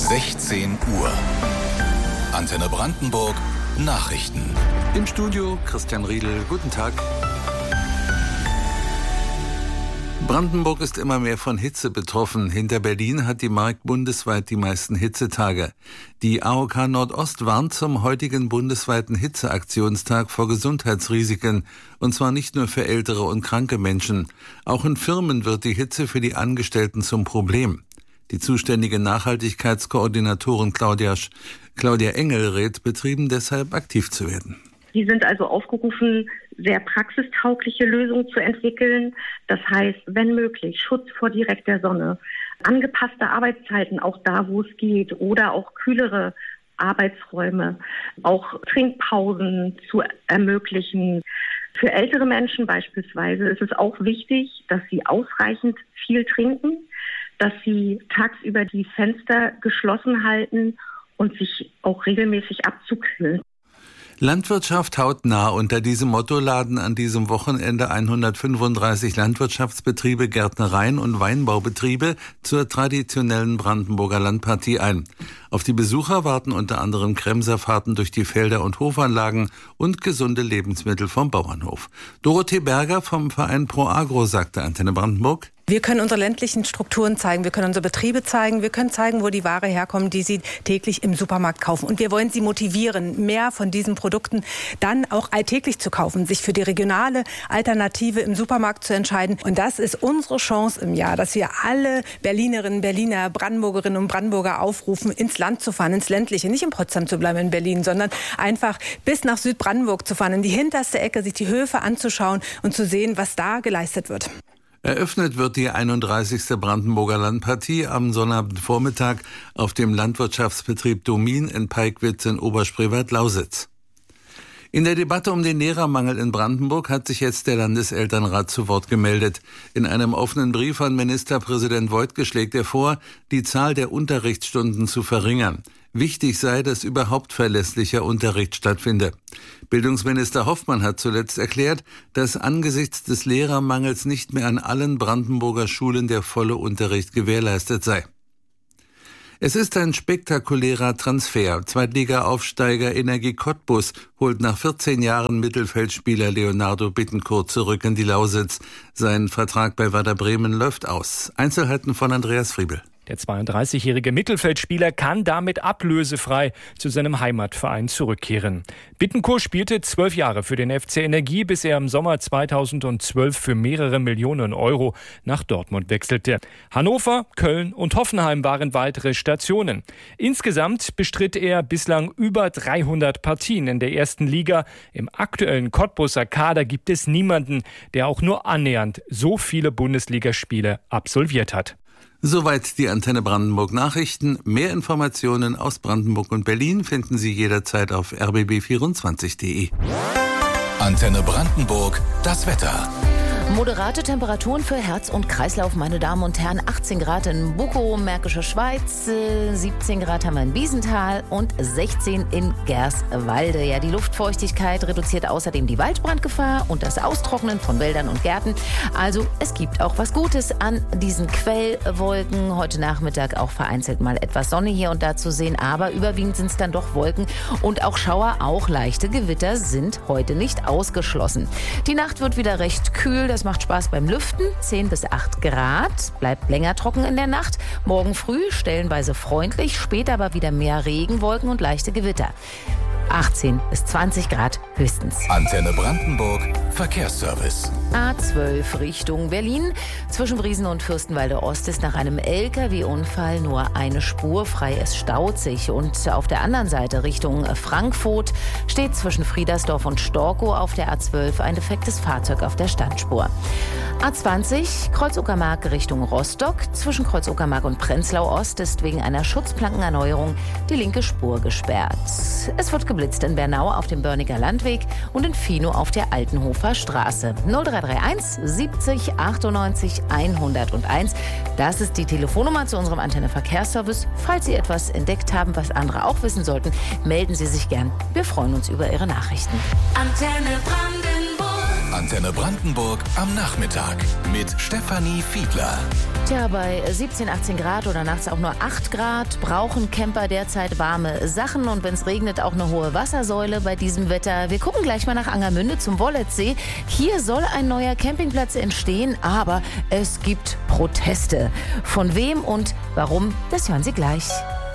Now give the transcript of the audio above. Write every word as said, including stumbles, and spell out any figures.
sechzehn Uhr. Antenne Brandenburg Nachrichten. Im Studio Christian Riedel. Guten Tag. Brandenburg ist immer mehr von Hitze betroffen. Hinter Berlin hat die Mark bundesweit die meisten Hitzetage. Die A O K Nordost warnt zum heutigen bundesweiten Hitzeaktionstag vor Gesundheitsrisiken. Und zwar nicht nur für ältere und kranke Menschen. Auch in Firmen wird die Hitze für die Angestellten zum Problem. Die zuständige Nachhaltigkeitskoordinatorin Claudia, Claudia Engel rät Betrieben deshalb aktiv zu werden. Sie sind also aufgerufen, sehr praxistaugliche Lösungen zu entwickeln. Das heißt, wenn möglich, Schutz vor direkter Sonne, angepasste Arbeitszeiten, auch da, wo es geht, oder auch kühlere Arbeitsräume, auch Trinkpausen zu ermöglichen. Für ältere Menschen beispielsweise ist es auch wichtig, dass sie ausreichend viel trinken, dass sie tagsüber die Fenster geschlossen halten und sich auch regelmäßig abzukühlen. Landwirtschaft hautnah. Unter diesem Motto laden an diesem Wochenende hundertfünfunddreißig Landwirtschaftsbetriebe, Gärtnereien und Weinbaubetriebe zur traditionellen Brandenburger Landpartie ein. Auf die Besucher warten unter anderem Kremserfahrten durch die Felder und Hofanlagen und gesunde Lebensmittel vom Bauernhof. Dorothee Berger vom Verein Pro Agro sagte Antenne Brandenburg: Wir können unsere ländlichen Strukturen zeigen, wir können unsere Betriebe zeigen, wir können zeigen, wo die Ware herkommt, die sie täglich im Supermarkt kaufen. Und wir wollen sie motivieren, mehr von diesen Produkten dann auch alltäglich zu kaufen, sich für die regionale Alternative im Supermarkt zu entscheiden. Und das ist unsere Chance im Jahr, dass wir alle Berlinerinnen, Berliner, Brandenburgerinnen und Brandenburger aufrufen, ins Land zu fahren, ins Ländliche, nicht in Potsdam zu bleiben, in Berlin, sondern einfach bis nach Südbrandenburg zu fahren, in die hinterste Ecke, sich die Höfe anzuschauen und zu sehen, was da geleistet wird. Eröffnet wird die einunddreißigste Brandenburger Landpartie am Sonnabendvormittag auf dem Landwirtschaftsbetrieb Domin in Peigwitz in Oberspreewald-Lausitz. In der Debatte um den Lehrermangel in Brandenburg hat sich jetzt der Landeselternrat zu Wort gemeldet. In einem offenen Brief an Ministerpräsident Woidke schlägt er vor, die Zahl der Unterrichtsstunden zu verringern. Wichtig sei, dass überhaupt verlässlicher Unterricht stattfinde. Bildungsminister Hoffmann hat zuletzt erklärt, dass angesichts des Lehrermangels nicht mehr an allen Brandenburger Schulen der volle Unterricht gewährleistet sei. Es ist ein spektakulärer Transfer. Zweitliga-Aufsteiger Energie Cottbus holt nach vierzehn Jahren Mittelfeldspieler Leonardo Bittencourt zurück in die Lausitz. Sein Vertrag bei Werder Bremen läuft aus. Einzelheiten von Andreas Friebel. Der zweiunddreißigjährige Mittelfeldspieler kann damit ablösefrei zu seinem Heimatverein zurückkehren. Bittencourt spielte zwölf Jahre für den F C Energie, bis er im Sommer zweitausendzwölf für mehrere Millionen Euro nach Dortmund wechselte. Hannover, Köln und Hoffenheim waren weitere Stationen. Insgesamt bestritt er bislang über dreihundert Partien in der ersten Liga. Im aktuellen Cottbuser Kader gibt es niemanden, der auch nur annähernd so viele Bundesligaspiele absolviert hat. Soweit die Antenne Brandenburg Nachrichten. Mehr Informationen aus Brandenburg und Berlin finden Sie jederzeit auf r b b vierundzwanzig punkt d e. Antenne Brandenburg, das Wetter. Moderate Temperaturen für Herz und Kreislauf, meine Damen und Herren. achtzehn Grad in Bukow, Märkische Schweiz, siebzehn Grad haben wir in Biesenthal und sechzehn in Gerswalde. Ja, die Luftfeuchtigkeit reduziert außerdem die Waldbrandgefahr und das Austrocknen von Wäldern und Gärten. Also es gibt auch was Gutes an diesen Quellwolken. Heute Nachmittag auch vereinzelt mal etwas Sonne hier und da zu sehen, aber überwiegend sind es dann doch Wolken und auch Schauer, auch leichte Gewitter sind heute nicht ausgeschlossen. Die Nacht wird wieder recht kühl. Das macht Spaß beim Lüften. zehn bis acht Grad. Bleibt länger trocken in der Nacht. Morgen früh stellenweise freundlich, später aber wieder mehr Regenwolken und leichte Gewitter. achtzehn bis zwanzig Grad höchstens. Antenne Brandenburg, Verkehrsservice. A zwölf Richtung Berlin. Zwischen Briesen und Fürstenwalde Ost ist nach einem L K W-Unfall nur eine Spur frei. Es staut sich. Und auf der anderen Seite Richtung Frankfurt steht zwischen Friedersdorf und Storkow auf der A zwölf ein defektes Fahrzeug auf der Standspur. A zwanzig Kreuz-Uckermark Richtung Rostock. Zwischen Kreuz-Uckermark und Prenzlau Ost ist wegen einer Schutzplankenerneuerung die linke Spur gesperrt. Es wird geblitzt in Bernau auf dem Börniger Landweg und in Finow auf der Altenhofer Straße. null drei drei eins siebzig achtundneunzig hunderteins. Das ist die Telefonnummer zu unserem Antenne Verkehrsservice. Falls Sie etwas entdeckt haben, was andere auch wissen sollten, melden Sie sich gern. Wir freuen uns über Ihre Nachrichten. Antenne Brandenburg. Antenne Brandenburg am Nachmittag mit Stefanie Fiedler. Tja, bei siebzehn, achtzehn Grad oder nachts auch nur acht Grad brauchen Camper derzeit warme Sachen und wenn es regnet, auch eine hohe Wassersäule bei diesem Wetter. Wir gucken gleich mal nach Angermünde zum Wollertsee. Hier soll ein neuer Campingplatz entstehen, aber es gibt Proteste. Von wem und warum, das hören Sie gleich.